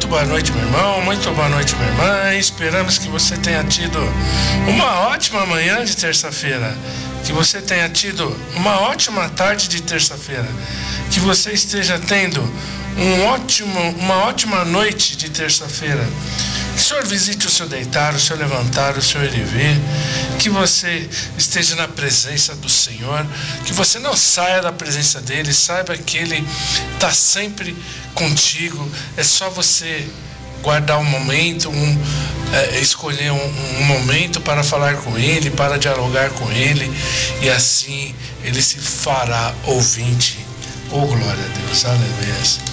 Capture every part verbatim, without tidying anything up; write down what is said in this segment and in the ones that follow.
boa noite, meu irmão, muito boa noite, minha irmã. Esperamos que você tenha tido uma ótima manhã de terça-feira, que você tenha tido uma ótima tarde de terça-feira, que você esteja tendo um ótimo, uma ótima noite de terça-feira. Que o Senhor visite o seu deitar, o seu levantar, o seu ir e vir, que você esteja na presença do Senhor, que você não saia da presença dele, saiba que ele está sempre contigo. É só você guardar um momento, um, é, escolher um, um momento para falar com ele, para dialogar com ele, e assim ele se fará ouvinte. Oh, glória a Deus, aleluia.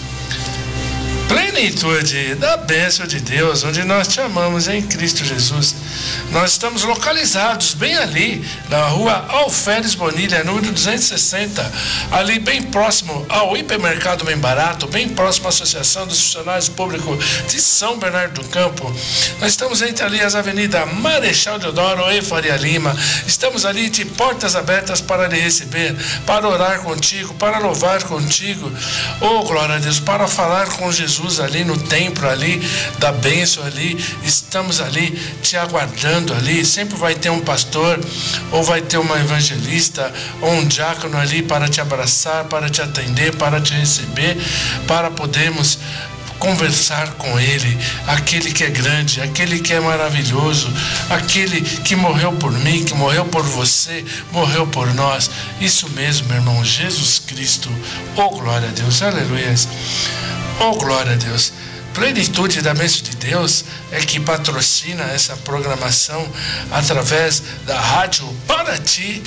Plenitude da bênção de Deus, onde nós te amamos em Cristo Jesus. Nós estamos localizados bem ali, na rua Alferes Bonilha, número duzentos e sessenta, ali bem próximo ao hipermercado Bem Barato, bem próximo à Associação dos Funcionários Públicos de São Bernardo do Campo. Nós estamos entre ali as avenidas Marechal Deodoro e Faria Lima. Estamos ali de portas abertas para lhe receber, para orar contigo, para louvar contigo. Oh, glória a Deus, para falar com Jesus ali no templo ali da bênção ali. Estamos ali te aguardando ali. Sempre vai ter um pastor, ou vai ter uma evangelista, ou um diácono ali para te abraçar, para te atender, para te receber, para podermos conversar com ele, aquele que é grande, aquele que é maravilhoso, aquele que morreu por mim, que morreu por você, morreu por nós. Isso mesmo, meu irmão, Jesus Cristo. Oh, glória a Deus, aleluia. Oh, glória a Deus. Plenitude da bênção de Deus é que patrocina essa programação através da Rádio Paraty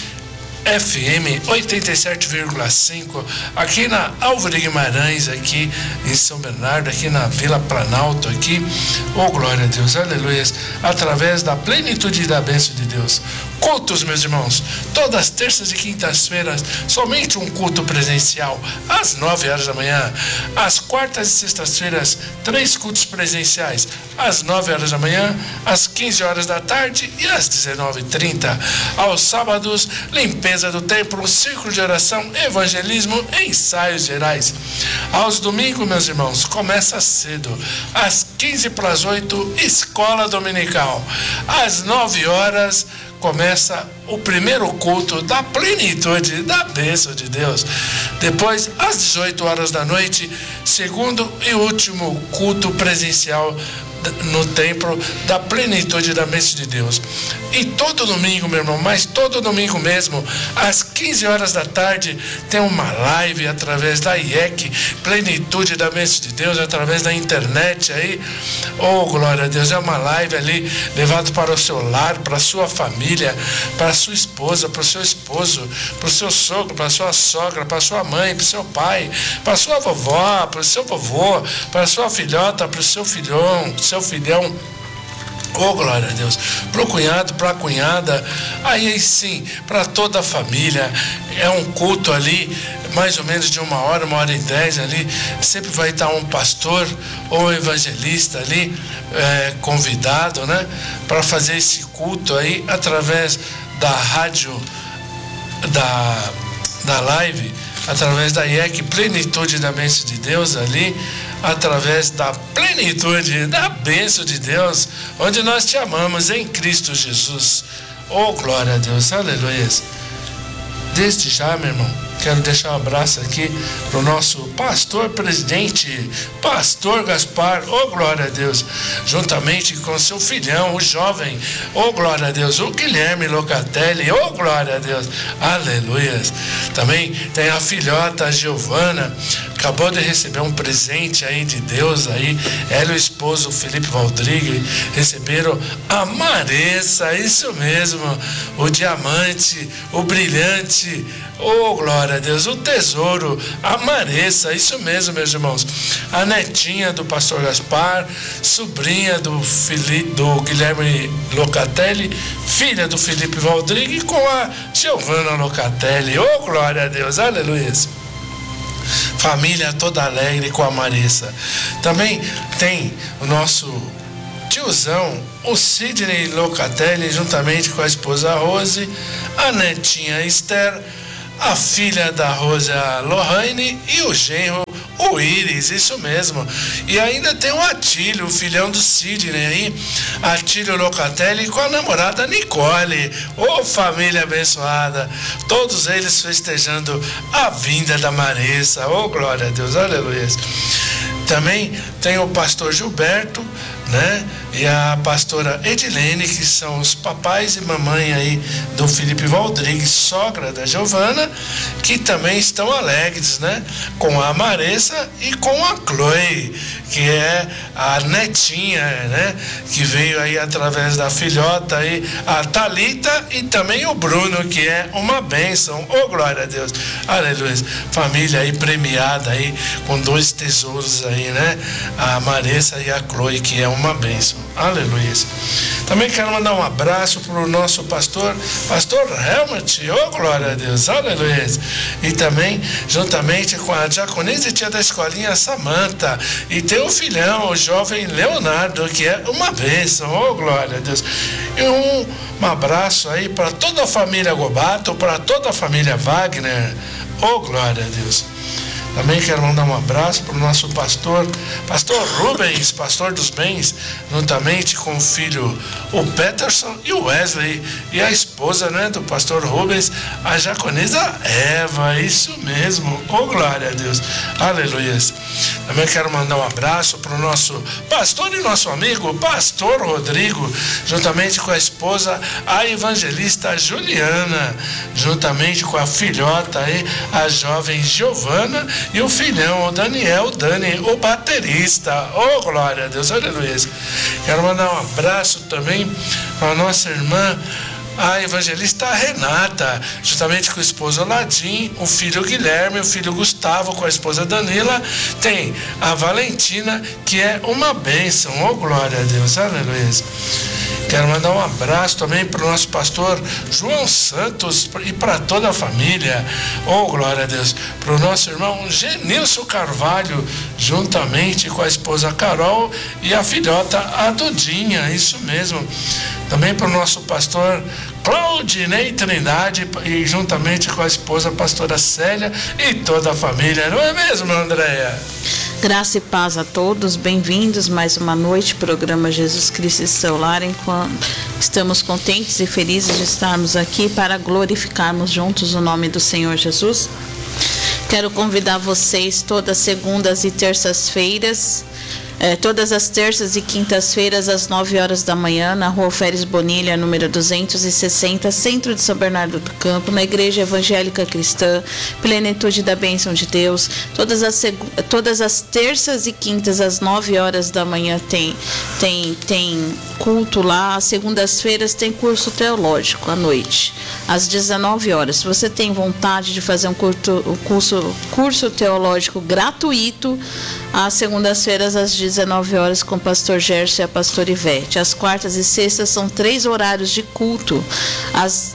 F M oitenta e sete vírgula cinco, aqui na Álvaro Guimarães, aqui em São Bernardo, aqui na Vila Planalto, aqui. Oh, glória a Deus, aleluia. Através da plenitude da bênção de Deus. Cultos, meus irmãos, todas as terças e quintas-feiras, somente um culto presencial, às nove horas da manhã. Às quartas e sextas-feiras, três cultos presenciais, às nove horas da manhã, às quinze horas da tarde e às dezenove e trinta. Aos sábados, limpeza do templo, círculo de oração, evangelismo e ensaios gerais. Aos domingos, meus irmãos, começa cedo, às quinze para as oito, escola dominical. Às nove horas, começa o primeiro culto da plenitude da bênção de Deus. Depois, às dezoito horas da noite, segundo e último culto presencial no templo da plenitude da bênção de Deus. E todo domingo, meu irmão, mas todo domingo mesmo, às quinze horas da tarde, tem uma live através da I E C, Plenitude da Bênção de Deus, através da internet aí. Oh, glória a Deus, é uma live ali levado para o seu lar, para a sua família, para a sua esposa, para o seu esposo, para o seu sogro, para a sua sogra, para a sua mãe, para o seu pai, para a sua vovó, para o seu vovô, para a sua filhota, para o seu filhão, seu filhão. Oh, glória a Deus. Para o cunhado, para a cunhada, aí sim, para toda a família. É um culto ali, mais ou menos de uma hora, uma hora e dez ali. Sempre vai estar um pastor ou um evangelista ali, é, convidado, né, para fazer esse culto aí, através da rádio, da, da live, através da I E C, Plenitude da Bênção de Deus ali, através da plenitude da bênção de Deus, onde nós te amamos em Cristo Jesus. Oh, glória a Deus, aleluia. Desde já, meu irmão, quero deixar um abraço aqui para o nosso pastor presidente, pastor Gaspar, oh, glória a Deus, juntamente com seu filhão, o jovem, oh, glória a Deus, o Guilherme Locatelli, oh, glória a Deus, aleluia. Também tem a filhota, a Giovana, acabou de receber um presente aí de Deus aí, ela e o esposo, o Felipe Valdrigue, receberam a Maressa, isso mesmo, o diamante, o brilhante, oh, glória a Deus, o tesouro, a Maressa, isso mesmo, meus irmãos, a netinha do pastor Gaspar, sobrinha do, Filipe, do Guilherme Locatelli, filha do Felipe Valdrigue, com a Giovana Locatelli, oh, glória a Deus, aleluia. Família toda alegre com a Maressa. Também tem o nosso tiozão, o Sidney Locatelli, juntamente com a esposa Rose, a netinha Esther, a filha da Rosa Lohane e o genro, o Íris, isso mesmo. E ainda tem o Atílio, o filhão do Sidney aí, Atílio Locatelli, com a namorada Nicole. Ô, família abençoada, todos eles festejando a vinda da Marissa. Ô, glória a Deus, aleluia. Também tem o pastor Gilberto, né? E a pastora Edilene, que são os papais e mamãe aí do Felipe Valdrigues, sogra da Giovana, que também estão alegres, né? Com a Marissa e com a Chloe, que é a netinha, né? Que veio aí através da filhota aí, a Thalita, e também o Bruno, que é uma bênção. Oh, glória a Deus, aleluia. Família aí premiada aí, com dois tesouros aí, né? A Marissa e a Chloe, que é uma bênção. Aleluia. Também quero mandar um abraço para o nosso pastor, pastor Helmut. Oh, glória a Deus, aleluia. E também, juntamente com a diaconisa e tia da escolinha Samanta, e tem o filhão, o jovem Leonardo, que é uma bênção. Oh, glória a Deus. E um, um abraço aí para toda a família Gobato, para toda a família Wagner. Oh, glória a Deus. Também quero mandar um abraço para o nosso pastor, pastor Rubens, pastor dos bens, juntamente com o filho, o Peterson e o Wesley, e a esposa, né, do pastor Rubens, a jaconesa Eva, isso mesmo, oh, glória a Deus, aleluia. Também quero mandar um abraço para o nosso pastor e nosso amigo, pastor Rodrigo, juntamente com a esposa, a evangelista Juliana, juntamente com a filhota aí, a jovem Giovana, e o filhão, o Daniel, Dani, o baterista. Oh, glória a Deus, aleluia. Quero mandar um abraço também para a nossa irmã, a evangelista Renata, juntamente com o esposo Ladim, o filho Guilherme, o filho Gustavo, com a esposa Danila. Tem a Valentina, que é uma bênção. Oh, glória a Deus, aleluia. Quero mandar um abraço também para o nosso pastor João Santos e para toda a família. Oh, glória a Deus. Para o nosso irmão Genilson Carvalho, juntamente com a esposa Carol e a filhota a Dudinha, isso mesmo. Também para o nosso pastor Claudinei Trindade e juntamente com a esposa a pastora Célia e toda a família. Não é mesmo, Andréia? Graça e paz a todos, bem-vindos mais uma noite, programa Jesus Cristo e Seu Lar, enquanto estamos contentes e felizes de estarmos aqui para glorificarmos juntos o nome do Senhor Jesus. Quero convidar vocês todas segundas e terças-feiras, É, todas as terças e quintas-feiras, às nove horas da manhã, na rua Féris Bonilha, número duzentos e sessenta, centro de São Bernardo do Campo, na Igreja Evangélica Cristã, Plenitude da Bênção de Deus. Todas as, todas as terças e quintas, às nove horas da manhã, tem, tem, tem culto lá. Às segundas-feiras tem curso teológico à noite, às dezenove horas. Se você tem vontade de fazer um curso, um curso, curso teológico gratuito, às segundas-feiras, às dezenove horas, com o pastor Gerson e a pastora Ivete. Às quartas e sextas são três horários de culto: às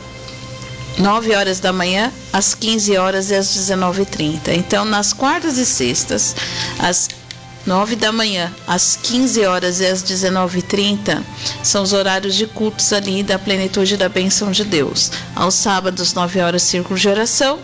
nove horas da manhã, às quinze horas e às dezenove e trinta. Então, nas quartas e sextas, às nove da manhã, às quinze horas e às dezenove e trinta, são os horários de cultos ali da Plenitude da Bênção de Deus. Aos sábados, nove horas, círculo de oração.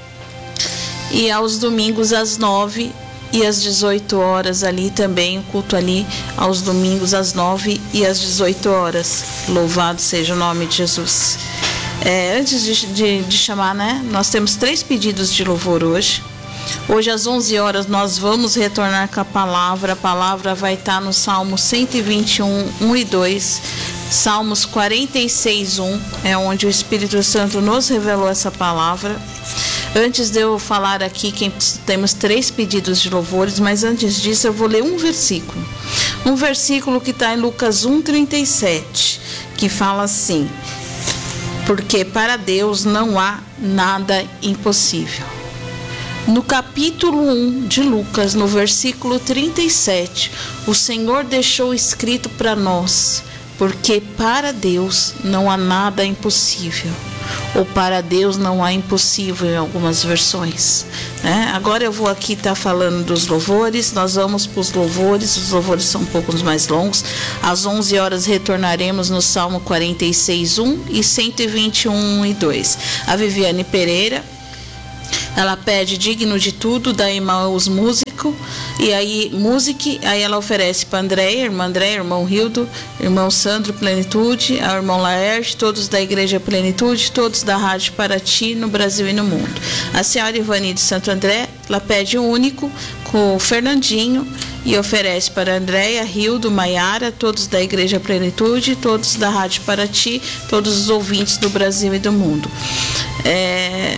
E aos domingos, às nove e às dezoito horas, ali também o culto ali aos domingos às nove e às dezoito horas. Louvado seja o nome de Jesus. É, antes de, de, de chamar, né, nós temos três pedidos de louvor hoje. Hoje às onze horas nós vamos retornar com a palavra. A palavra vai estar no Salmo cento e vinte e um, um e dois, Salmos quarenta e seis, um, é onde o Espírito Santo nos revelou essa palavra. Antes de eu falar aqui, que temos três pedidos de louvores, mas antes disso eu vou ler um versículo. Um versículo que está em Lucas um, trinta e sete, que fala assim: porque para Deus não há nada impossível. No capítulo um de Lucas, no versículo trinta e sete, o Senhor deixou escrito para nós: porque para Deus não há nada impossível. Ou para Deus não há impossível em algumas versões, né? Agora eu vou aqui estar tá falando dos louvores. Nós vamos para os louvores. Os louvores são um pouco mais longos. Às onze horas retornaremos no Salmo quarenta e seis, um e cento e vinte e um, um e dois. A Viviane Pereira, ela pede Digno de Tudo, da Emmaus Música. Único, e aí Music, aí ela oferece para Andréia, irmã Andréia, irmão Rildo, irmão Sandro Plenitude, ao irmão Laerte, todos da Igreja Plenitude, todos da Rádio Paraty, no Brasil e no mundo. A senhora Ivani de Santo André, ela pede o Único com o Fernandinho e oferece para Andréia, Rildo, Maiara, todos da Igreja Plenitude, todos da Rádio Paraty, todos os ouvintes do Brasil e do mundo. É...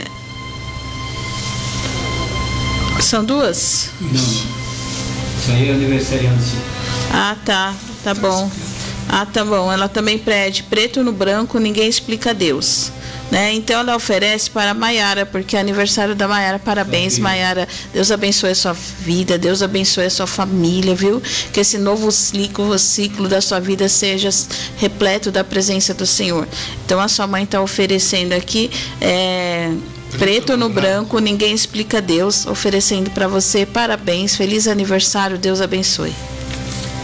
São duas? Não. Isso aí é aniversariante. Ah, tá. Tá bom. Ah, tá bom. Ela também pede preto no branco, ninguém explica Deus. Né? Então ela oferece para a Maiara, porque é aniversário da Maiara. Parabéns, Maiara. Deus abençoe a sua vida, Deus abençoe a sua família, viu? Que esse novo ciclo, o ciclo da sua vida seja repleto da presença do Senhor. Então a sua mãe está oferecendo aqui é, preto no branco, ninguém explica Deus, oferecendo para você. Parabéns, feliz aniversário, Deus abençoe.